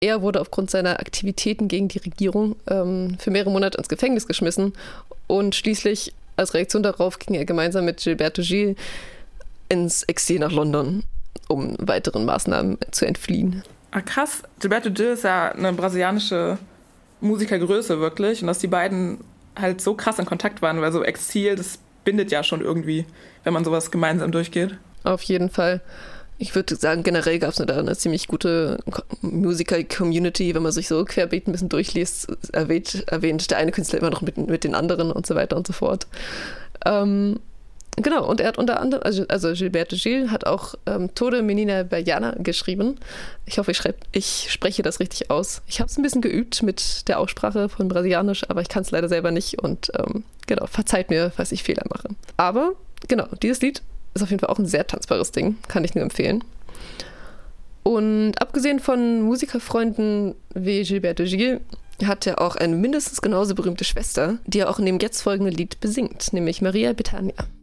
Er wurde aufgrund seiner Aktivitäten gegen die Regierung für mehrere Monate ins Gefängnis geschmissen und schließlich als Reaktion darauf ging er gemeinsam mit Gilberto Gil ins Exil nach London, um weiteren Maßnahmen zu entfliehen. Ah, krass. Gilberto Gil ist ja eine brasilianische Musikergröße wirklich und dass die beiden halt so krass in Kontakt waren, weil so Exil, das bindet ja schon irgendwie, wenn man sowas gemeinsam durchgeht. Auf jeden Fall. Ich würde sagen, generell gab es da eine ziemlich gute Musiker-Community, wenn man sich so querbeet ein bisschen durchliest, erwähnt der eine Künstler immer noch mit den anderen und so weiter und so fort. Genau, und er hat unter anderem, also Gilberto Gil hat auch Toda Menina Baiana geschrieben. Ich hoffe, ich spreche das richtig aus. Ich habe es ein bisschen geübt mit der Aussprache von Brasilianisch, aber ich kann es leider selber nicht und genau, verzeiht mir, falls ich Fehler mache. Aber genau, dieses Lied ist auf jeden Fall auch ein sehr tanzbares Ding, kann ich nur empfehlen. Und abgesehen von Musikerfreunden wie Gilberto Gil hat er auch eine mindestens genauso berühmte Schwester, die er auch in dem jetzt folgenden Lied besingt, nämlich Maria Bethânia.